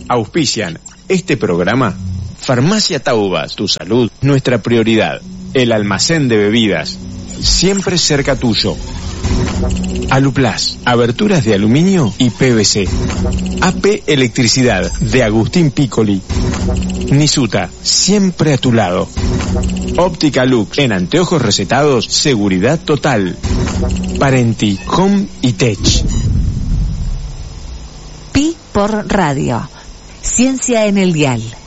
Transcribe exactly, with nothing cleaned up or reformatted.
Auspician este programa Farmacia Taubas, tu salud, nuestra prioridad. El almacén de bebidas, siempre cerca tuyo. Aluplas, aberturas de aluminio y P V C. A P Electricidad, de Agustín Piccoli. Nisuta, siempre a tu lado. Óptica Lux, en anteojos recetados, seguridad total. Parenti, Home y Tech. Pi por radio. Ciencia en el dial.